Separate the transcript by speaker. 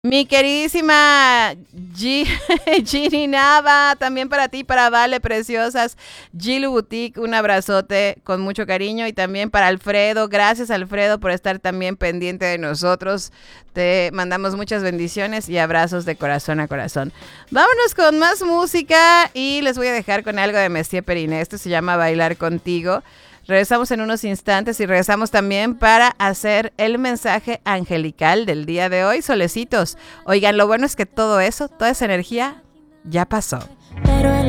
Speaker 1: Mi queridísima Gini Nava, también para ti, para Vale Preciosas, Gilu Boutique, un abrazote con mucho cariño y también para Alfredo, gracias Alfredo por estar también pendiente de nosotros, te mandamos muchas bendiciones y abrazos de corazón a corazón. Vámonos con más música y les voy a dejar con algo de Messier Periné, esto se llama Bailar Contigo. Regresamos en unos instantes y regresamos también para hacer el mensaje angelical del día de hoy, solecitos. Oigan, lo bueno es que todo eso, toda esa energía ya pasó. Pero